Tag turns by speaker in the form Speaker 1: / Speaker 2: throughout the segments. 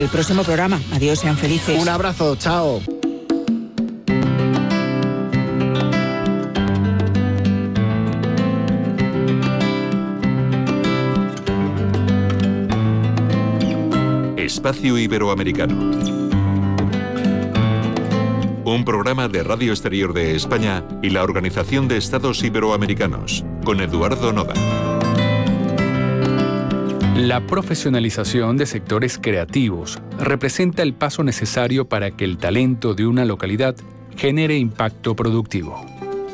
Speaker 1: El próximo programa. Adiós, sean felices.
Speaker 2: Un abrazo, chao.
Speaker 3: Espacio Iberoamericano. Un programa de Radio Exterior de España y la Organización de Estados Iberoamericanos, con Eduardo Noda.
Speaker 4: La profesionalización de sectores creativos representa el paso necesario para que el talento de una localidad genere impacto productivo.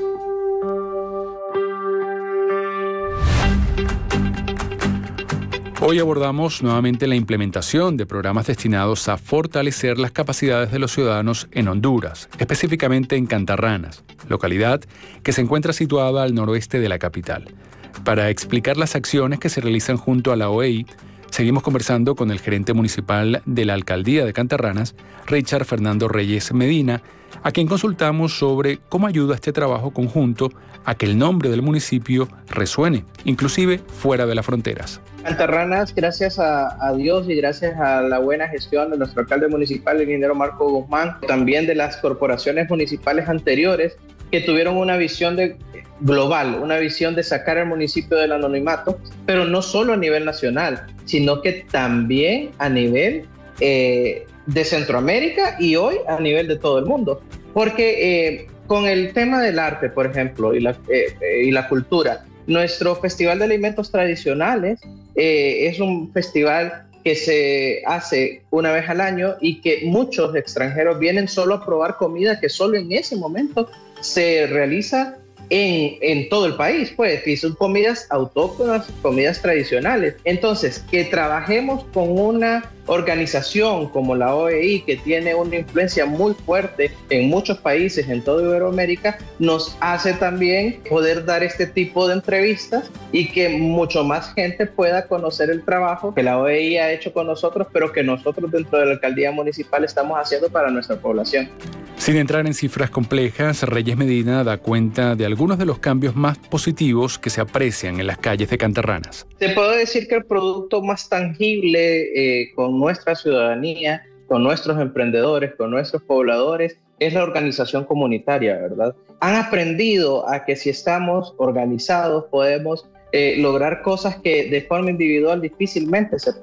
Speaker 4: Hoy abordamos nuevamente la implementación de programas destinados a fortalecer las capacidades de los ciudadanos en Honduras, específicamente en Cantarranas, localidad que se encuentra situada al noroeste de la capital. Para explicar las acciones que se realizan junto a la OEI, seguimos conversando con el gerente municipal de la Alcaldía de Cantarranas, Richard Fernando Reyes Medina, a quien consultamos sobre cómo ayuda este trabajo conjunto a que el nombre del municipio resuene, inclusive fuera de las fronteras.
Speaker 5: Cantarranas, gracias a Dios y gracias a la buena gestión de nuestro alcalde municipal, el ingeniero Marco Guzmán, también de las corporaciones municipales anteriores, que tuvieron una visión global, una visión de sacar al municipio del anonimato, pero no solo a nivel nacional, sino que también a nivel de Centroamérica y hoy a nivel de todo el mundo. Porque con el tema del arte, por ejemplo, y la cultura, nuestro Festival de Alimentos Tradicionales es un festival que se hace una vez al año y que muchos extranjeros vienen solo a probar comida que solo en ese momento se realiza en todo el país, pues, y son comidas autóctonas, comidas tradicionales. Entonces, que trabajemos con una organización como la OEI, que tiene una influencia muy fuerte en muchos países en toda Iberoamérica, nos hace también poder dar este tipo de entrevistas y que mucho más gente pueda conocer el trabajo que la OEI ha hecho con nosotros, pero que nosotros dentro de la alcaldía municipal estamos haciendo para nuestra población.
Speaker 4: Sin entrar en cifras complejas, Reyes Medina da cuenta de algunos de los cambios más positivos que se aprecian en las calles de Cantarranas.
Speaker 5: Te puedo decir que el producto más tangible con nuestra ciudadanía, con nuestros emprendedores, con nuestros pobladores, es la organización comunitaria, ¿verdad? Han aprendido a que si estamos organizados podemos lograr cosas que de forma individual difícilmente se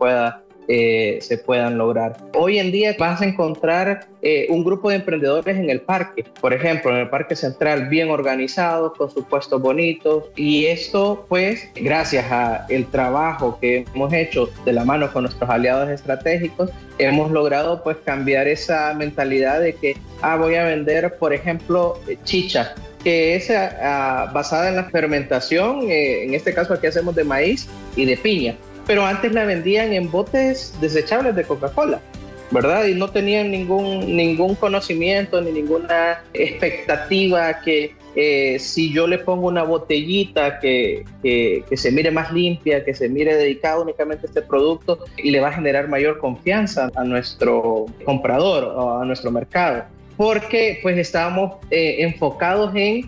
Speaker 5: puedan lograr. Hoy en día vas a encontrar un grupo de emprendedores en el parque, por ejemplo, en el Parque Central, bien organizados, con sus puestos bonitos, y esto pues gracias al trabajo que hemos hecho de la mano con nuestros aliados estratégicos, hemos logrado pues cambiar esa mentalidad de que voy a vender, por ejemplo, chicha, que es basada en la fermentación, en este caso aquí hacemos de maíz y de piña, pero antes la vendían en botes desechables de Coca-Cola, ¿verdad? Y no tenían ningún conocimiento ni ninguna expectativa que si yo le pongo una botellita que se mire más limpia, que se mire dedicada únicamente a este producto, y le va a generar mayor confianza a nuestro comprador o a nuestro mercado, porque pues estábamos enfocados en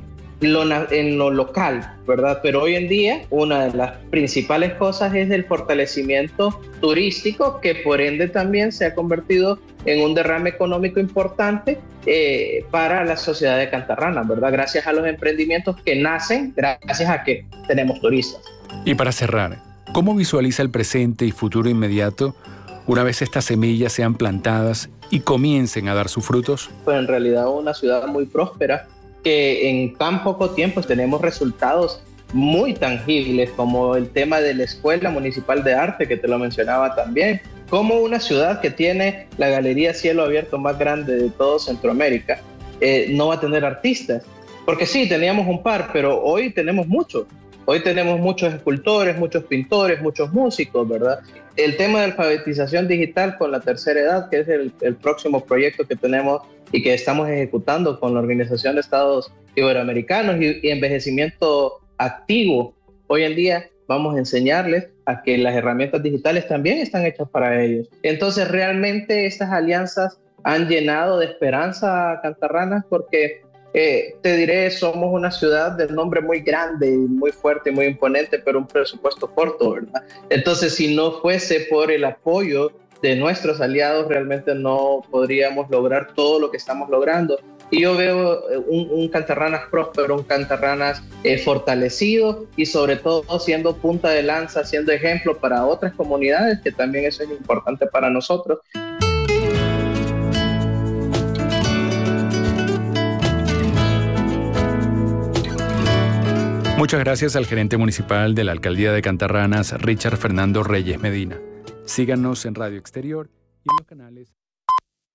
Speaker 5: lo local, ¿verdad? Pero hoy en día una de las principales cosas es el fortalecimiento turístico, que por ende también se ha convertido en un derrame económico importante para la sociedad de Cantarranas, ¿verdad? Gracias a los emprendimientos que nacen gracias a que tenemos turistas.
Speaker 4: Y para cerrar, ¿cómo visualiza el presente y futuro inmediato una vez estas semillas sean plantadas y comiencen a dar sus frutos?
Speaker 5: Pues en realidad una ciudad muy próspera, que en tan poco tiempo tenemos resultados muy tangibles, como el tema de la Escuela Municipal de Arte, que te lo mencionaba también, como una ciudad que tiene la galería Cielo Abierto más grande de todo Centroamérica, no va a tener artistas, porque sí, teníamos un par, pero hoy tenemos muchos. Hoy tenemos muchos escultores, muchos pintores, muchos músicos, ¿verdad? El tema de alfabetización digital con la tercera edad, que es el próximo proyecto que tenemos y que estamos ejecutando con la Organización de Estados Iberoamericanos, y envejecimiento activo. Hoy en día vamos a enseñarles a que las herramientas digitales también están hechas para ellos. Entonces realmente estas alianzas han llenado de esperanza a Cantarranas, porque te diré, somos una ciudad de nombre muy grande, muy fuerte, muy imponente, pero un presupuesto corto, ¿verdad? Entonces, si no fuese por el apoyo de nuestros aliados realmente no podríamos lograr todo lo que estamos logrando. Y yo veo un Cantarranas próspero, un Cantarranas fortalecido y sobre todo siendo punta de lanza, siendo ejemplo para otras comunidades, que también eso es importante para nosotros.
Speaker 4: Muchas gracias al gerente municipal de la Alcaldía de Cantarranas, Richard Fernando Reyes Medina. Síganos en Radio Exterior y en los canales